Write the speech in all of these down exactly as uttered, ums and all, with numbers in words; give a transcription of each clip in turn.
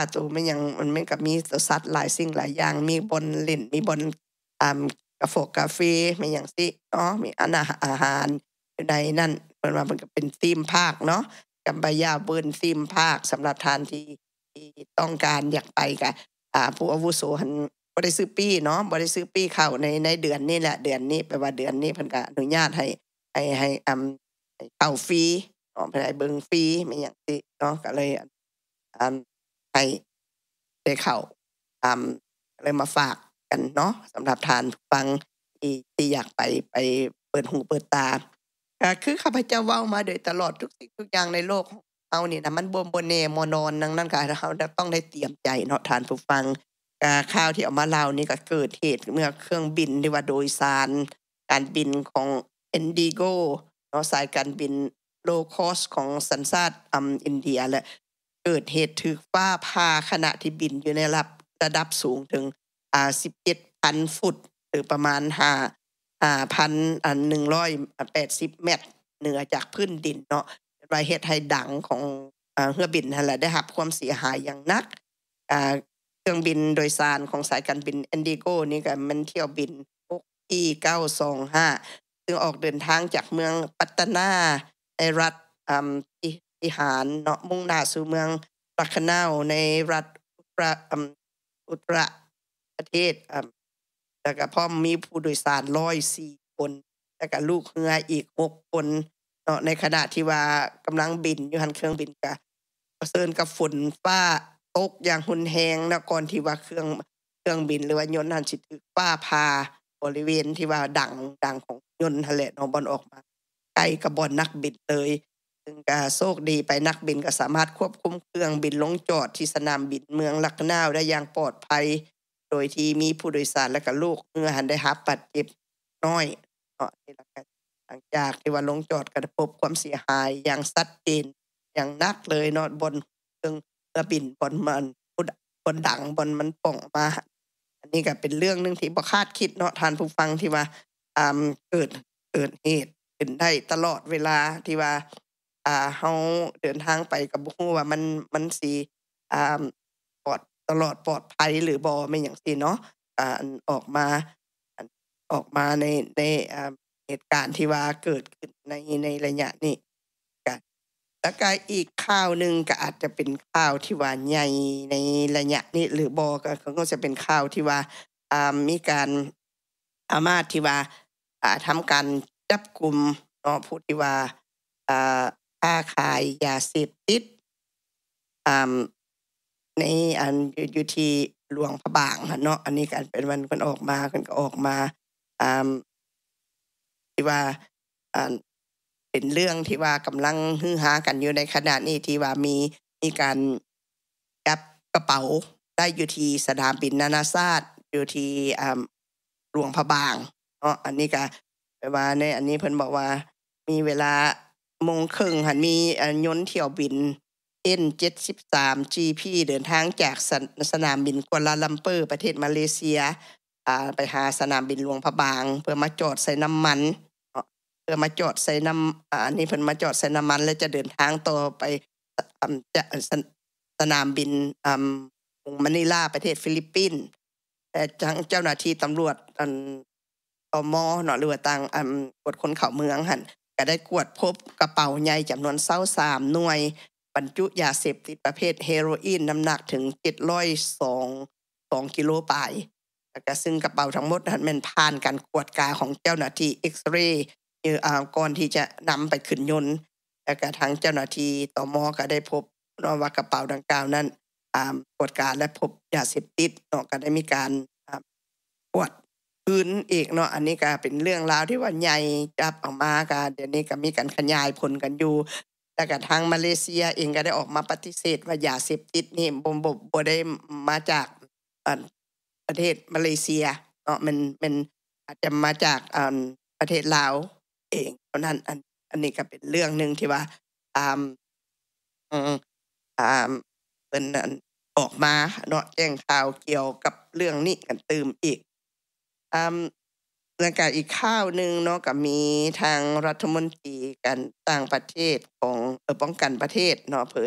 ตัวมันยังมันมันก็มีตัวสัตว์หลายสิ่งหลายอย่างมีบอนเล่นมีบอนอ่ากาโฟกาแฟมีหยังซี้เนาะมีอานาอาหารอยู่ในนั่นเพิ่นว่ามันก็เป็นธีมพาร์คเนาะกัมบายาเบิ้นธีมพาร์คสำหรับท่านที่ที่ต้องการอยากไปก็อ่าผู้อาวุโสหั่นบ่ได้ซื้อปีเนาะบ่ได้ซื้อปีเข้าในในเดือนนี้แหละเดือนนี้แปลว่าเดือนนี้เพิ่นก็อนุญาตให้ให้ให้อ่าให้เข้าฟรีเนาะเพิ่นให้เบิ่งฟรีมีหยังซี้เนาะก็เลยอ่าให้ได้เข้าอ่าก็เลยมาฝากกันเนาะสำหรับท่านฟังที่ที่อยากไปไปเปิดหูเปิดตาก็คือข้าพเจ้าเว้ามาโดยตลอดทุกสิ่งทุกอย่างในโลกของเฮานี่นะมันบ่บ่แน่บ่นอนดังนั้นก็เฮาต้องได้เตรียมใจเนาะท่านผู้ฟังอ่าข่าวที่เอามาเล่านี่ก็เกิดเหตุเมื่อเครื่องบินที่ว่าโดยสารการบินของ Indigo เนาะสายการบิน low cost ของสัญชาติอ่าอินเดียและเกิดเหตุถูกฟ้าผ่าขณะที่บินอยู่ในระดับระดับสูงถึงอ่า สิบเจ็ดพัน ฟุตหรือประมาณห้า ห้าพันอ่าหนึ่งร้อยแปดสิบ เมตรเหนือจากพื้นดินเนาะว่าเฮ็ดให้ดังของอ่าเรือบินนั่นแหละได้รับความเสียหายอย่างหนักอ่าเครื่องบินโดยสารของสายการบิน Indigo นี่ก็มันเที่ยวบิน อี เก้าสองห้า ซึ่งออกเดินทางจากเมืองปัตตานาในรัฐอ่าอิหารเนาะมุ่งหน้าสู่เมืองลัคนาในรัฐอุตรอ่าอุตรประเทศอ่าแล้วก็พร้อมมีผู้โดยสารหนึ่งร้อยสี่คนแล้วก็ลูกเรืออีกหกคนเนาะในขณะที่ว่ากำลังบินอยู่หันเครื่องบินก็เผชิญกับฝนฟ้าตกอย่างรุนแรงแล้วก่อนที่ว่าเครื่องเครื่องบินหรือว่ายนต์นั้นสิถูกฟ้าผ่าบริเวณที่ว่าดังดังของยนต์นั่นแหละเนาะบ่ออกมาใกล้กับบ่อนนักบินเลยซึ่งก็โชคดีไปนักบินก็สามารถควบคุมเครื่องบินลงจอดที่สนามบินเมืองลัคนาได้อย่างปลอดภัยโดยที่มีผู้โดยสารและก็ลูกเรือหันได้รับบาดเจ็บน้อยเนาะนี่ล่ะก็หลังจากที่ว่าลงจอดก็พบความเสียหายอย่างชัดเจนอย่างหนักเลยเนาะบนเครื่องเรือบินบนมันบนดังบนมันป่องมาอันนี้ก็เป็นเรื่องนึงที่บ่คาดคิดเนาะท่านผู้ฟังที่ว่าอ่าเกิดเกิดเหตุขึ้นได้ตลอดเวลาที่ว่าอ่าเฮาเดินทางไปก็บ่ฮู้ว่ามันมันสิอ่าปลอดตลอดปลอดภัยหรือบ่แม่นหยังซี้เนาะอ่าออกมาออกมาในในอ่าเหตุการณ์ที่ว่าเกิดขึ้นในในระยะนี้ก็แล้วก็อีกข่าวนึงก็อาจจะเป็นข่าวที่ว่าใหญ่ในระยะนี้หรือบ่ก็ก็จะเป็นข่าวที่ว่าอ่ามีการสามารถที่ว่าอ่าทำการจับกุมเนาะผู้ที่ว่าอ่าค้าขายยาเสพติดอ่าในอันอยู่ที่หลวงพระบางหั่นเนาะอันนี้ก็เป็นวันเพิ่นออกมาเพิ่นก็ออกมาอ่าที่ว่าอ่าเป็นเรื่องที่ว่ากำลังฮือฮากันอยู่ในขณะนี้ที่ว่ามีมีการจับกระเป๋าได้อยู่ที่สนามบินนานาชาติอยู่ที่อ่าหลวงพระบางเนาะอันนี้ก็แปลว่าในอันนี้เพิ่นบอกว่ามีเวลาโมงครึ่งหั่นมีอ่ายนต์เที่ยวบิน เอ็น เจ็ดสิบสาม จี พี เดินทางจากสสนามบินกัวลาลัมเปอร์ประเทศมาเลเซียอ่าไปหาสนามบินหลวงพระบางเพื่อมาจอดใส่น้ำมันเนาะเพื่อมาจอดใส่น้ำอ่าอันนี้เพิ่นมาจอดใส่น้ำมันแล้วจะเดินทางต่อไปอ่าจะสนามบินอ่ามะนิลาประเทศฟิลิปปินส์แต่ทางเจ้าหน้าที่ตำรวจอันตม.เนาะหรือว่าต่างอันตรวจคนเข้าเมืองหั่นก็ได้กวดพบกระเป๋าใหญ่จำนวนยี่สิบสามหน่วยบรรจุยาเสพติดประเภทเฮโรอีนน้ำหนักถึงเจ็ดร้อยสอง สองกิโลปลายแล้วก็ซึ่งกระเป๋าทั้งหมดนั้นมันผ่านการกวดกาของเจ้าหน้าที่เอ็กซเรย์อ่าก่อนที่จะนำไปขึ้นยนต์แล้วก็ทางเจ้าหน้าที่ตม.ก็ได้พบเนาะว่ากระเป๋าดังกล่าวนั้นอ่ากวดกาและพบยาเสพติดเนาะก็ได้มีการอ่ากวดคืนอีกเนาะอันนี้ก็เป็นเรื่องราวที่ว่าใหญ่จับออกมาก็เดี๋ยวนี้ก็มีการขยายผลกันอยู่แล้วก็ทางมาเลเซียเองก็ได้ออกมาปฏิเสธว่ายาเสพติดนี่บ่บ่บ่ได้มาจากอ่าประเทศมาเลเซียเนาะมันมันอาจจะมาจากอ่าประเทศลาวเองเพราะนั้นอันอันนี้ก็เป็นเรื่องนึงที่ว่าอ่าอืมอ่าเพิ่นนั่นออกมาเนาะแจ้งข่าวเกี่ยวกับเรื่องนี้กันตืมอีกอ่าแล้วก็อีกข่าวนึงเนาะก็มีทางรัฐมนตรีการต่างประเทศของเอ่อป้องกันประเทศเนาะเผย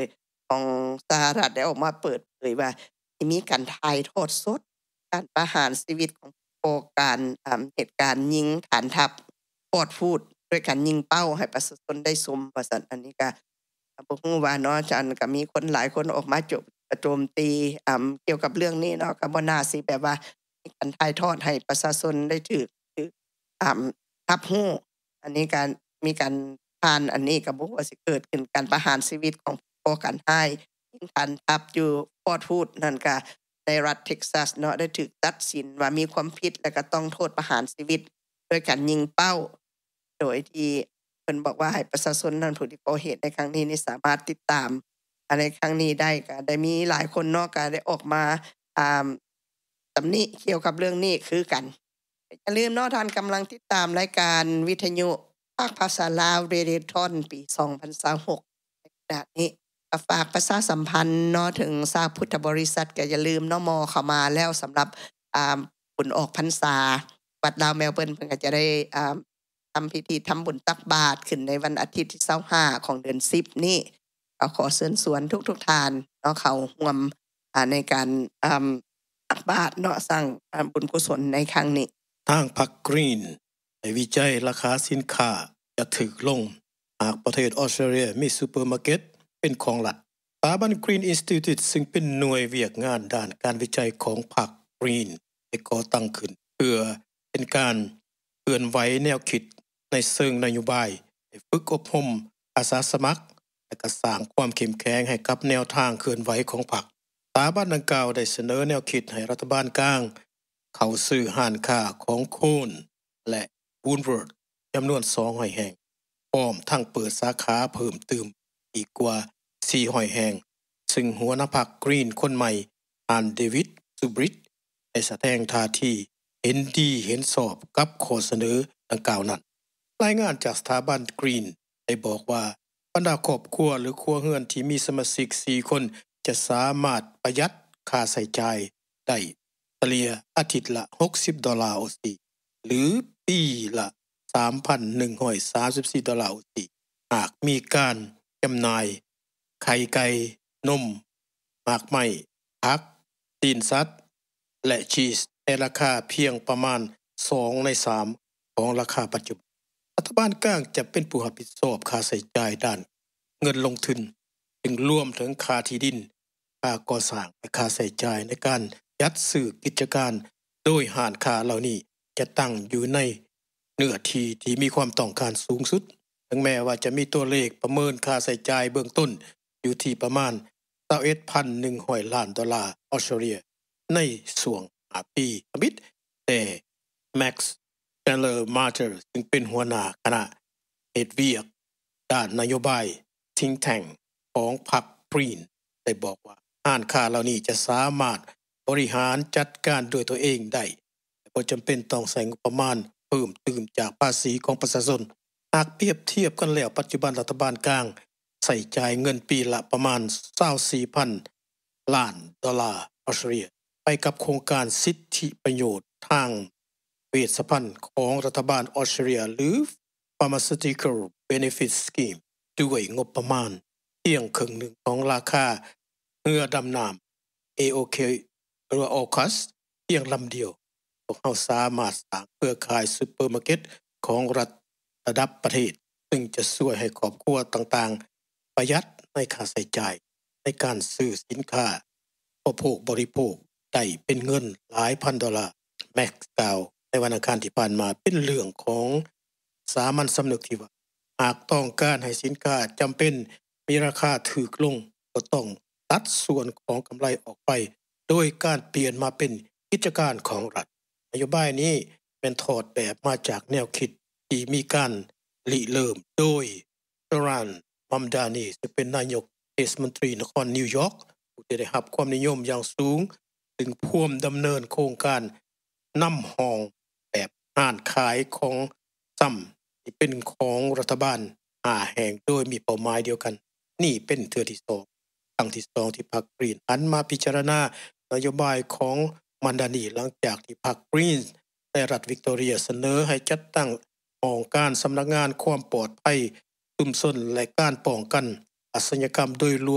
ของสหรัฐได้ออกมาเปิดเผยว่าสิมีการถ่ายทอดสดการประหารชีวิตของโครงการอ่าเหตุการณ์ยิงฐานทัพปอดพูดด้วยการยิงเป้าให้ประชาชนได้ชมว่าซั่นอันนี้ก็บ่ฮู้ว่าเนาะจันก็มีคนหลายคนออกมาโจโจมตีอ่าเกี่ยวกับเรื่องนี้เนาะก็บ่น่าสิแบบว่ามีการถ่ายทอดให้ประชาชนได้ถูกถูกอ่ารับรู้อันนี้การมีการผ่านอันนี้ก็บ่ฮู้ว่าสิเกิดขึ้นการประหารชีวิตของก่อการร้ายยิงฐานทัพอยู่ฟอร์ตวูดนั่นก็ในรัฐเท็กซัสเนาะได้ถูกตัดสินว่ามีความผิดและก็ต้องโทษประหารชีวิตด้วยการยิงเป้าโดยที่เพิ่นบอกว่าให้ประชาชนนั้นผู้ที่ก่อเหตุในครั้งนี้นี่สามารถติดตามอันในครั้งนี้ได้ก็ได้มีหลายคนเนาะก็ได้ออกมาอ่าตำหนิเกี่ยวกับเรื่องนี้คือกันอย่าลืมเนาะท่านกำลังติดตามรายการวิทยุภาคภาษาลาว Radiothon ปีสองพันยี่สิบหกในขณะนี้ก็ฝากประชาสัมพันธ์เนาะถึงสาพุทธบริษัทก็อย่าลืมเนาะมอเข้ามาแล้วสำหรับอ่าบุญออกพรรษาวัดลาวแมลเบิร์นเพิ่นก็จะได้อ่าทำพิธีทำบุญตักบาตรขึ้นในวันอาทิตย์ที่ยี่สิบห้าของเดือนสิบนี้ก็ขอเชิญชวนทุกๆท่านเนาะเข้าร่วมอ่าในการอ่าตักบาตรเนาะสร้างอ่าบุญกุศลในครั้งนี้ทางพรรคกรีนได้วิจัยราคาสินค้าจะถูกลงหากประเทศออสเตรเลียมีซูเปอร์มาร์เก็ตเป็นของรัฐสถาบัน Green Institute ซึ่งเป็นหน่วยเวียกงานด้านการวิจัยของพรรคกรีนได้ก่อตั้งขึ้นเพื่อเป็นการเคลื่อนไหวแนวคิดในเชิงนโยบายให้ฝึกอบรมอาสาสมัครและก็สร้างความเข้มแข็งให้กับแนวทางเคลื่อนไหวของพรรคสถาบันดังกล่าวได้เสนอแนวคิดให้รัฐบาลกลางเข้าซื้อห้านค้าของโคนและวูนเวิร์ดจำนวนสองร้อยแห่งพร้อมทั้งเปิดสาขาเพิ่มเติมอีกกว่าสี่ร้อยแห่งซึ่งหัวหน้าพรรคกรีนคนใหม่อันเดวิดซูบริดได้แสดงท่าทีเห็นดีเห็นชอบกับข้อเสนอดังกล่าวนั้นรายงานจากสถาบันกรีนได้บอกว่าบรรดาครอบครัวหรือครัวเรือนที่มีสมาชิกสี่คนจะสามารถประหยัดค่าใช้จ่ายได้เฉลี่ยอาทิตย์ละหกสิบดอลลาร์ออสซี่หรือปีละ สามพันหนึ่งร้อยสามสิบสี่ ดอลลาร์ออสซี่หากมีการจำหน่ายไข่ไก่นมหมากไม้ผักตีนสัตว์และชีสในราคาเพียงประมาณสองในสามของราคาปัจจุบันรัฐบาลกลางจะเป็นผู้รับผิดชอบค่าใช้จ่ายด้านเงินลงทุนซึ่งรวมถึงค่าที่ดินค่าก่อสร้างและค่าใช้จ่ายในการจัดซื้อกิจการโดยห้านค้าเหล่านี้จะตั้งอยู่ในเนื้อที่ที่มีความต้องการสูงสุดถึงแม้ว่าจะมีตัวเลขประเมินค่าใช้จ่ายเบื้องต้นอยู่ที่ประมาณ ยี่สิบเอ็ดพันหนึ่งร้อย ล้านดอลลาร์ออสเตรเลียในช่วงห้าปีบิดแต่ Max Taylor Martyr ซึ่งเป็นหัวหน้าคณะเหตุเวียกด้านนโยบาย Think Tank ของพรรคกรีนได้บอกว่าห้านค้าเหล่านี้จะสามารถบริหารจัดการด้วยตัวเองได้บ่จำเป็นต้องใช้งบประมาณเพิ่มเติมจากภาษีของประชาชนหากเปรียบเทียบกันแล้วปัจจุบันรัฐบาลกลางใช้จ่ายเงินปีละประมาณ ยี่สิบสี่พัน ล้านดอลลาร์ออสเตรเลียไปกับโครงการสิทธิประโยชน์ทางเวชภัณฑ์ของรัฐบาลออสเตรเลียหรือ Pharmaceutical Benefit Scheme ด้วยงบประมาณเพียงครึ่งหนึ่งของราคาเรือดำน้ำ เอ โอ เค หรือ โอ ซี ยู เอส เพียงลำเดียวพวกเขาสามารถสร้างเครือข่ายซูเปอร์มาร์เก็ตของรัฐระดับประเทศซึ่งจะช่วยให้ครอบครัวต่างๆประหยัดในค่าใช้จ่ายในการซื้อสินค้าอุปโภคบริโภคได้เป็นเงินหลายพันดอลลาร์แม็กซ์กล่าวในวันอังคารที่ผ่านมาเป็นเรื่องของสามัญสำนึกที่ว่าหากต้องการให้สินค้าจำเป็นมีราคาถูกลงก็ต้องตัดส่วนของกำไรออกไปโดยการเปลี่ยนมาเป็นกิจการของรัฐนโยบายนี้เป็นถอดแบบมาจากแนวคิดที่มีการริเริ่มโดยจอรันมัมดานีซึ่งเป็นนายกเทศมนตรีนครนิวยอร์กผู้ได้รับความนิยมอย่างสูงถึงพ่วมดำเนินโครงการนำห้องแบบห้านขายของซ้ำที่เป็นของรัฐบาลห้าแห่งโดยมีเป้าหมายเดียวกันนี่เป็นเทื่อที่สองครั้งที่สองที่พรรคกรีนหันมาพิจารณานโยบายของมันดานีหลังจากที่พรรคกรีนในรัฐวิกตอเรียเสนอให้จัดตั้งห้องการสำนักงานความปลอดภัยชุมชนและการป้องกันอาชญากรรมโดยรวม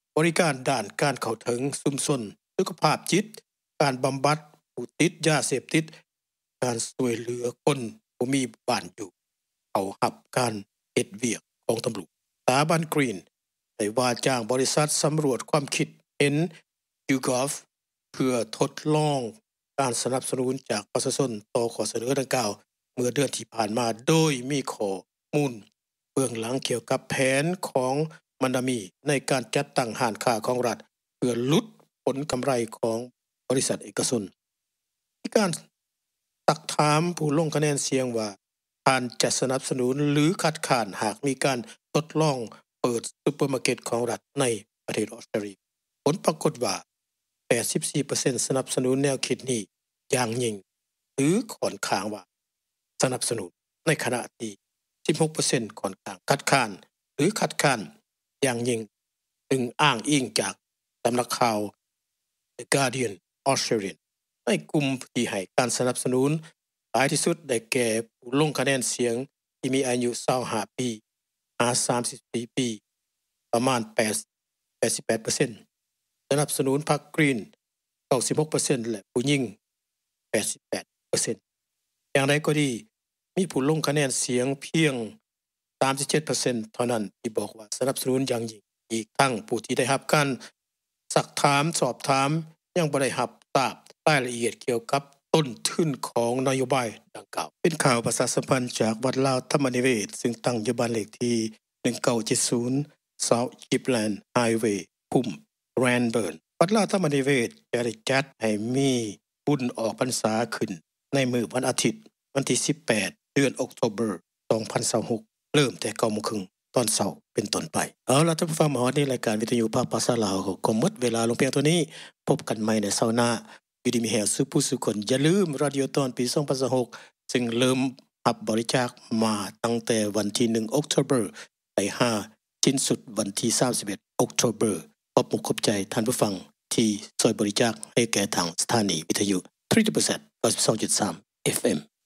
บริการด้านการเข้าถึงชุมชนสุขภาพจิตการบำบัดผู้ติดยาเสพติดการช่วยเหลือคนบ่มีบ้านอยู่เขารับการเฮ็ดเวียกของตำรวจสถาบันกรีนได้ว่าจ้างบริษัทสำรวจความคิดเห็น YouGov เพื่อทดลองการสนับสนุนจากประชาชนต่อข้อเสนอดังกล่าวเมื่อเดือนที่ผ่านมาโดยมีข้อมูลเบื้องหลังเกี่ยวกับแผนของมันดามีในการจัดตั้งห้านค้าของรัฐเพื่อลดผลกำไรของบริษัทเอกชนมีการตักถามผู้ลงคะแนนเสียงว่าท่านจะสนับสนุนหรือคัดค้านหากมีการทดลองเปิดซุปเปอร์มาร์เก็ตของรัฐในประเทศออสเตรเลียผลปรากฏว่า แปดสิบสี่เปอร์เซ็นต์ สนับสนุนแนวคิดนี้อย่างยิ่งหรือค่อนข้างว่าสนับสนุนในขณะที่ สิบหกเปอร์เซ็นต์ ค่อนข้างคัดค้านหรือคัดค้านอย่างยิ่งถึงอ้างอิงจากสำนักข่าว The Guardian Australian ในกลุ่มที่ให้การสนับสนุนหลายที่สุดได้แก่ผู้ลงคะแนนเสียงที่มีอายุยี่สิบห้าปีหาสามสิบสี่ปีประมาณแปด แปดสิบแปดเปอร์เซ็นต์ สนับสนุนพรรคกรีน เก้าสิบหกเปอร์เซ็นต์ และผู้หญิง แปดสิบแปดเปอร์เซ็นต์ อย่างไรก็ดีมีผู้ลงคะแนนเสียงเพียง สามสิบเจ็ดเปอร์เซ็นต์ เท่านั้นที่บอกว่าสนับสนุนอย่างยิ่งอีกทั้งผู้ที่ได้รับการสักถามสอบถามยังบ่ได้รับทราบรายละเอียดเกี่ยวกับต้นทุนของนโยบายดังกล่าวเป็นข่าวประชาสัมพันธ์จากวัดลาวธรรมนิเวศซึ่งตั้งอยู่บ้านเลขที่หนึ่งเก้าเจ็ดศูนย์ South Gippsland Highway พุ่ม Cranbourne วัดลาวธรรมนิเวศจะได้จัดให้มีบุญออกพรรษาขึ้นในมื้อวันอาทิตย์วันที่สิบแปดเดือน October สองพันยี่สิบหกเริ่มแต่ เก้าโมงครึ่ง ตอนเช้าเป็นต้นไปเอาล่ะท่านผู้ฟังมาฮอดในรายการวิทยุภาคภาษาลาวก็หมดเวลาลงเพียงเท่านี้พบกันใหม่ในเช้าหน้าอยู่ดีมีแฮงสุขผู้สุขคนอย่าลืมร Radio ตอนปีสองพันยี่สิบหกซึ่งเริ่มรับบริจาคมาตั้งแต่วันที่หนึ่ง October ไปห้าสิ้นสุดวันที่สามสิบเอ็ด October ขอบคุณขอบใจท่านผู้ฟังที่ช่วยบริจาคให้แก่ทางสถานีวิทยุ ทรี เปอร์เซ็นต์ เก้าสิบสองจุดสาม เอฟ เอ็ม